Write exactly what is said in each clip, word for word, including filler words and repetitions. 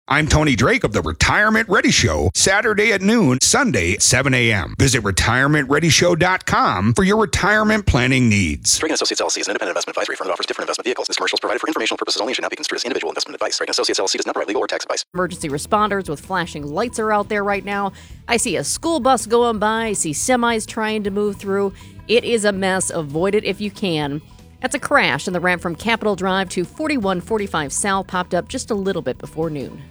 I'm Tony Drake of the Retirement Ready Show, Saturday at noon, Sunday at seven a.m. Visit retirement ready show dot com for your retirement planning needs. Drake and Associates L L C is an independent investment advisory firm that offers different investment vehicles. This commercial is provided for informational purposes only and should not be construed as individual investment advice. Drake and Associates L L C does not provide legal or tax advice. Emergency responders with flashing lights are out there right now. I see a school bus going by. I see semis trying to move through. It is a mess. Avoid it if you can. That's a crash in the ramp from Capitol Drive to forty-one forty-five South popped up just a little bit before noon.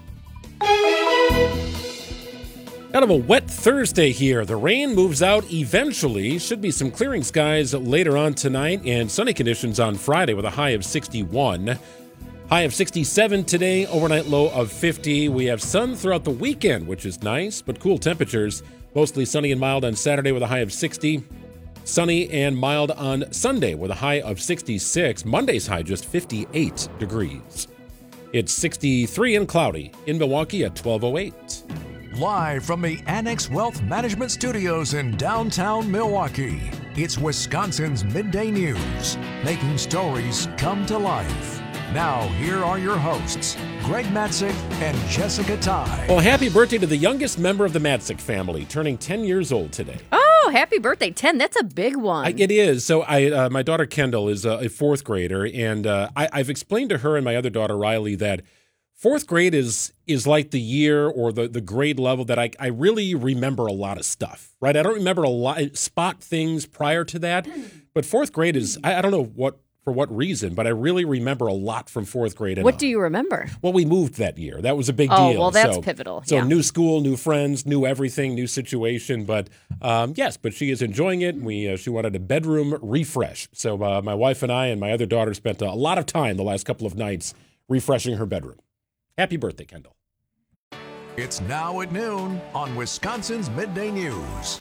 Kind of a wet Thursday here. The rain moves out eventually. Should be some clearing skies later on tonight and sunny conditions on Friday with a high of sixty-one. High of sixty-seven today, overnight low of fifty. We have sun throughout the weekend, which is nice, but cool temperatures. Mostly sunny and mild on Saturday with a high of sixty. Sunny and mild on Sunday with a high of sixty-six. Monday's high just fifty-eight degrees. It's sixty-three and cloudy in Milwaukee at twelve oh eight. Live from the Annex Wealth Management Studios in downtown Milwaukee, it's Wisconsin's Midday News, making stories come to life. Now, here are your hosts, Greg Matzik and Jessica Ty. Well, happy birthday to the youngest member of the Matzik family, turning ten years old today. Oh, happy birthday, ten. That's a big one. I, it is. So I, uh, my daughter Kendall is a, a fourth grader, and uh, I, I've explained to her and my other daughter Riley that fourth grade is is like the year or the, the grade level that I, I really remember a lot of stuff, right? I don't remember a lot, spot things prior to that, but fourth grade is, I, I don't know what, for what reason, but I really remember a lot from fourth grade. What on. do you remember? Well, we moved that year. That was a big Oh, deal. well, that's so, pivotal. So Yeah. new school, new friends, new everything, new situation. But um, yes, but she is enjoying it. We uh, she wanted a bedroom refresh. So uh, my wife and I and my other daughter spent a lot of time the last couple of nights refreshing her bedroom. Happy birthday, Kendall. It's now at noon on Wisconsin's Midday News.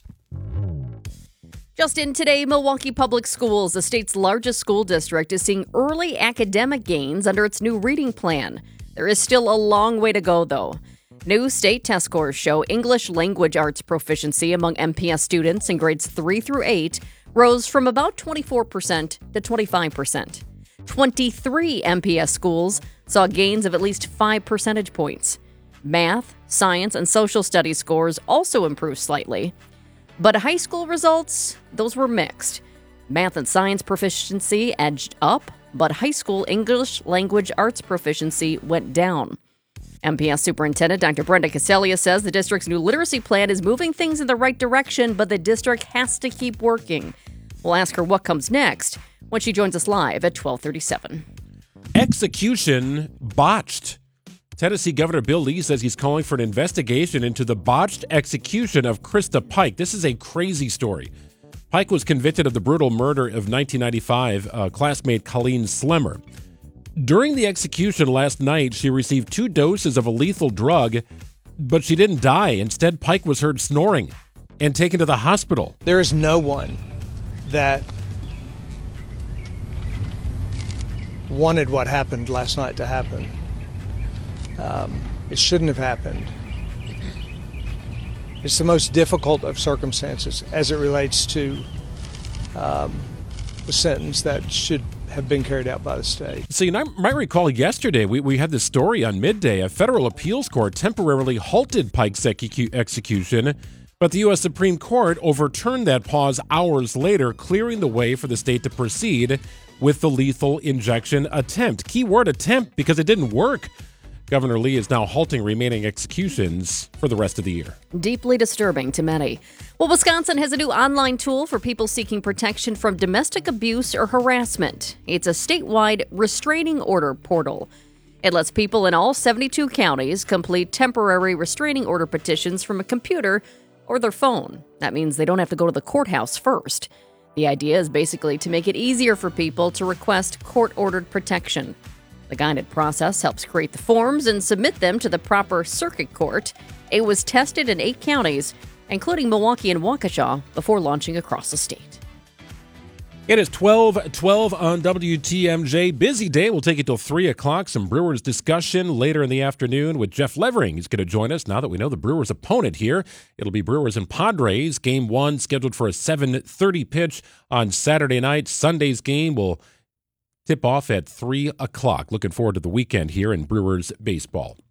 Just in today, Milwaukee Public Schools, the state's largest school district, is seeing early academic gains under its new reading plan. There is still a long way to go, though. New state test scores show English language arts proficiency among M P S students in grades three through eight rose from about twenty-four percent to twenty-five percent. twenty-three M P S schools saw gains of at least five percentage points. Math, science, and social studies scores also improved slightly. But high school results, those were mixed. Math and science proficiency edged up, but high school English language arts proficiency went down. M P S Superintendent Doctor Brenda Casellia says the district's new literacy plan is moving things in the right direction, but the district has to keep working. We'll ask her what comes next when she joins us live at twelve thirty-seven. Execution botched. Tennessee Governor Bill Lee says he's calling for an investigation into the botched execution of Krista Pike. This is a crazy story. Pike was convicted of the brutal murder of nineteen ninety-five uh, classmate Colleen Slemmer. During the execution last night, she received two doses of a lethal drug, but she didn't die. Instead, Pike was heard snoring and taken to the hospital. There is no one that wanted what happened last night to happen. Um, it shouldn't have happened. It's the most difficult of circumstances as it relates to um, the sentence that should have been carried out by the state. So you might recall yesterday we, we had this story on Midday. A federal appeals court temporarily halted Pike's execu- execution, but the U S Supreme Court overturned that pause hours later, clearing the way for the state to proceed with the lethal injection attempt. Key word attempt because it didn't work. Governor Lee is now halting remaining executions for the rest of the year. Deeply disturbing to many. Well, Wisconsin has a new online tool for people seeking protection from domestic abuse or harassment. It's a statewide restraining order portal. It lets people in all seventy-two counties complete temporary restraining order petitions from a computer or their phone. That means they don't have to go to the courthouse first. The idea is basically to make it easier for people to request court-ordered protection. The guided process helps create the forms and submit them to the proper circuit court. It was tested in eight counties, including Milwaukee and Waukesha, before launching across the state. It is twelve twelve on W T M J. Busy day. We'll take it till three o'clock. Some Brewers discussion later in the afternoon with Jeff Levering. He's going to join us now that we know the Brewers' opponent here. It'll be Brewers and Padres. Game one scheduled for a seven thirty pitch on Saturday night. Sunday's game will tip off at three o'clock. Looking forward to the weekend here in Brewers baseball.